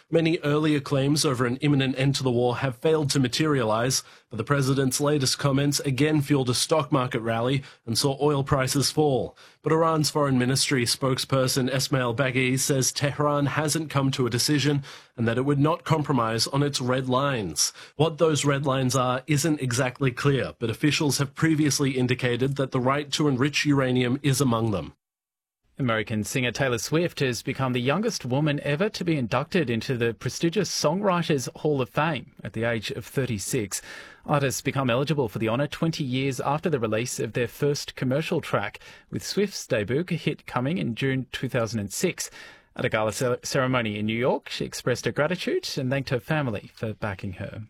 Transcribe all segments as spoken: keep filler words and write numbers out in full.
Many earlier claims over an imminent end to the war have failed to materialise, but the president's latest comments again fueled a stock market rally and saw oil prices fall. But Iran's foreign ministry spokesperson Esmail Baghi says Tehran hasn't come to a decision and that it would not compromise on its red lines. What those red lines are isn't exactly clear, but officials have previously indicated that the right to enrich uranium is among them. American singer Taylor Swift has become the youngest woman ever to be inducted into the prestigious Songwriters Hall of Fame at the age of thirty-six. Artists become eligible for the honour twenty years after the release of their first commercial track, with Swift's debut hit coming in June two thousand six. At a gala ceremony in New York, she expressed her gratitude and thanked her family for backing her.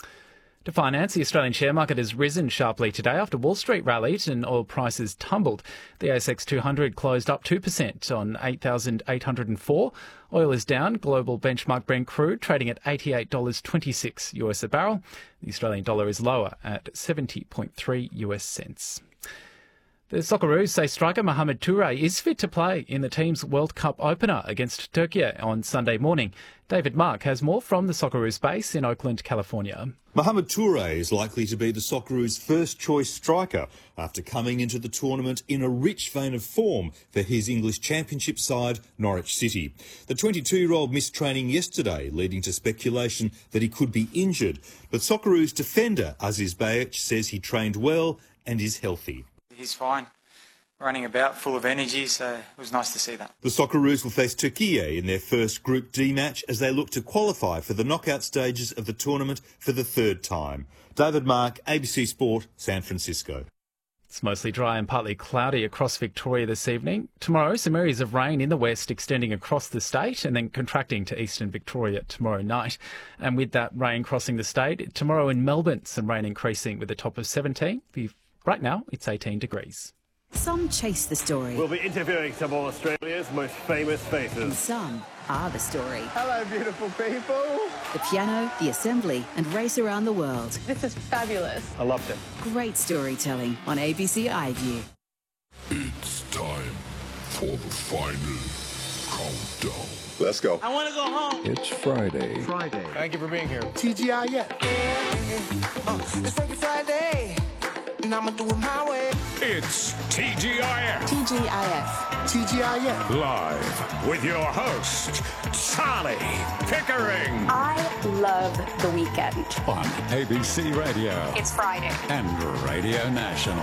To finance, the Australian share market has risen sharply today after Wall Street rallied and oil prices tumbled. The A S X two hundred closed up two percent on eight thousand eight hundred four. Oil is down. Global benchmark Brent crude trading at eighty-eight dollars twenty-six US a barrel. The Australian dollar is lower at seventy point three US cents. The Socceroos say striker Mohamed Toure is fit to play in the team's World Cup opener against Turkey on Sunday morning. David Mark has more from the Socceroos base in Oakland, California. Mohamed Toure is likely to be the Socceroos' first-choice striker after coming into the tournament in a rich vein of form for his English Championship side, Norwich City. The twenty-two-year-old missed training yesterday, leading to speculation that he could be injured. But Socceroos defender Aziz Bayic says he trained well and is healthy. He's fine, running about, full of energy, so it was nice to see that. The Socceroos will face Turkey in their first Group D match as they look to qualify for the knockout stages of the tournament for the third time. David Mark, A B C Sport, San Francisco. It's mostly dry and partly cloudy across Victoria this evening. Tomorrow, some areas of rain in the west extending across the state and then contracting to eastern Victoria tomorrow night. And with that rain crossing the state, tomorrow in Melbourne, some rain increasing with a top of seventeen. Right now, it's eighteen degrees. Some chase the story. We'll be interviewing some of Australia's most famous faces. And some are the story. Hello, beautiful people. The piano, the assembly, and race around the world. This is fabulous. I loved it. Great storytelling on A B C iView. It's time for the final countdown. Let's go. I want to go home. It's Friday. Friday. Thank you for being here. T G I F. Uh, it's Freaky Friday. And I'ma do it my way. It's T G I F. T G I F. T G I F. Live with your host, Charlie Pickering. I love the weekend. On A B C Radio. It's Friday. And Radio National.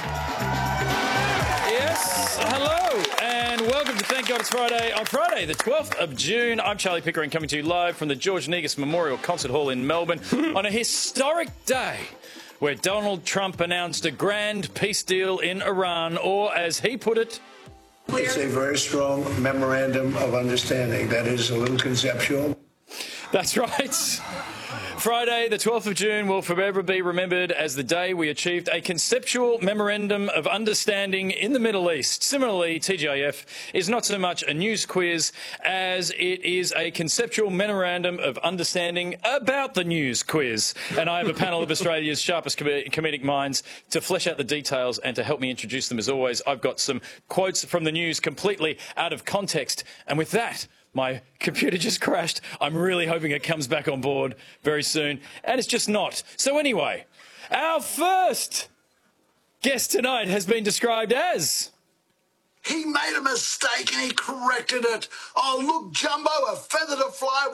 Yes, hello, and welcome to Thank God It's Friday. On Friday, the twelfth of June, I'm Charlie Pickering coming to you live from the George Negus Memorial Concert Hall in Melbourne on a historic day where Donald Trump announced a grand peace deal in Iran, or as he put it, it's a very strong memorandum of understanding that is a little conceptual. That's right. Friday, the twelfth of June, will forever be remembered as the day we achieved a conceptual memorandum of understanding in the Middle East. Similarly, T G I F is not so much a news quiz as it is a conceptual memorandum of understanding about the news quiz. And I have a panel of Australia's sharpest com- comedic minds to flesh out the details and to help me introduce them. As always, I've got some quotes from the news completely out of context. And with that, my computer just crashed. I'm really hoping it comes back on board very soon. And it's just not. So anyway, our first guest tonight has been described as... He made a mistake and he corrected it. Oh, look, Jumbo, a feather to fly